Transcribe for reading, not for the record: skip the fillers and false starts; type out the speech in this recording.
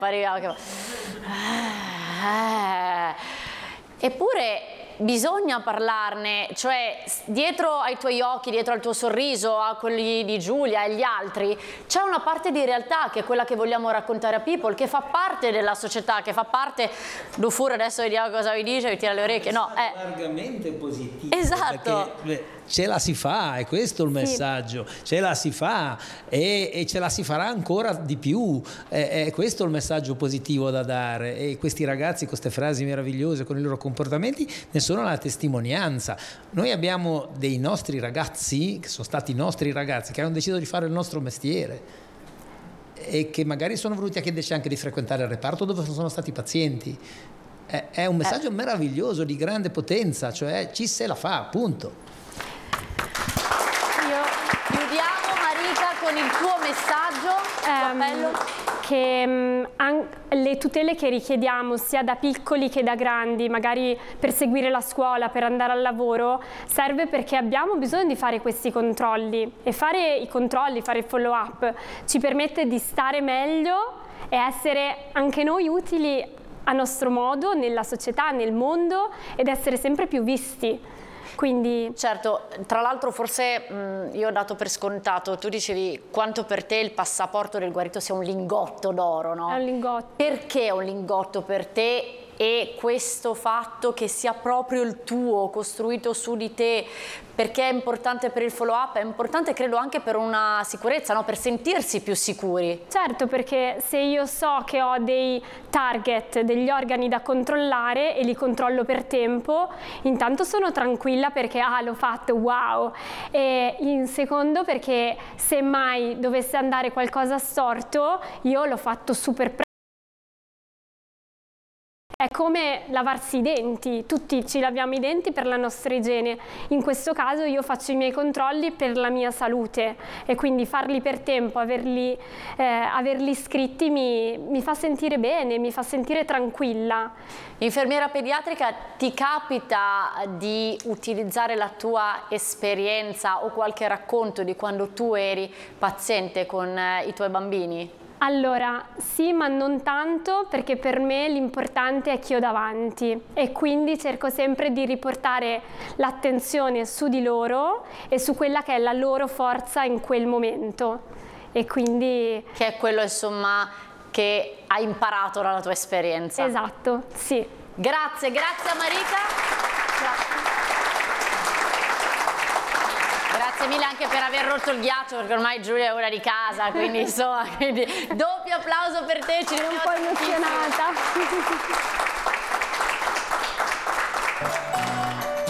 Eppure bisogna parlarne, cioè dietro ai tuoi occhi, dietro al tuo sorriso, a quelli di Giulia e agli altri, c'è una parte di realtà che è quella che vogliamo raccontare a People, che fa parte della società, che fa parte... Dufour adesso vediamo cosa vi dice, vi tira le orecchie, no? È largamente positivo. Esatto. Perché ce la si fa, è questo il messaggio, ce la si fa e ce la si farà ancora di più, è questo il messaggio positivo da dare, e questi ragazzi con queste frasi meravigliose, con i loro comportamenti, ne sono la testimonianza. Noi abbiamo dei nostri ragazzi, che sono stati nostri ragazzi, che hanno deciso di fare il nostro mestiere e che magari sono venuti a chiederci anche di frequentare il reparto dove sono stati pazienti. È un messaggio meraviglioso, di grande potenza, cioè ci se la fa, punto. Chiudiamo, Marika, con il tuo messaggio, che le tutele che richiediamo sia da piccoli che da grandi, magari per seguire la scuola, per andare al lavoro, serve perché abbiamo bisogno di fare questi controlli, e fare i controlli, fare il follow up ci permette di stare meglio e essere anche noi utili a nostro modo nella società, nel mondo, ed essere sempre più visti. Quindi... Certo, tra l'altro forse io ho dato per scontato, tu dicevi quanto per te il passaporto del guarito sia un lingotto d'oro, no? È un lingotto. Perché è un lingotto per te? E questo fatto che sia proprio il tuo, costruito su di te, perché è importante per il follow up, è importante credo anche per una sicurezza, no? Per sentirsi più sicuri. Certo, perché se io so che ho dei target, degli organi da controllare e li controllo per tempo, intanto sono tranquilla perché l'ho fatto, wow, e in secondo perché se mai dovesse andare qualcosa storto io l'ho fatto super presto. È come lavarsi i denti, tutti ci laviamo i denti per la nostra igiene, in questo caso io faccio i miei controlli per la mia salute e quindi farli per tempo, averli scritti mi fa sentire bene, mi fa sentire tranquilla. Infermiera pediatrica, ti capita di utilizzare la tua esperienza o qualche racconto di quando tu eri paziente con i tuoi bambini? Allora, sì, ma non tanto, perché per me l'importante è chi ho davanti e quindi cerco sempre di riportare l'attenzione su di loro e su quella che è la loro forza in quel momento. E quindi... Che è quello, insomma, che hai imparato dalla tua esperienza. Esatto, sì. Grazie, grazie a Marika. Grazie. Grazie mille anche per aver rotto il ghiaccio, perché ormai Giulia è ora di casa, quindi insomma, doppio applauso per te, ci sono un po' emozionata.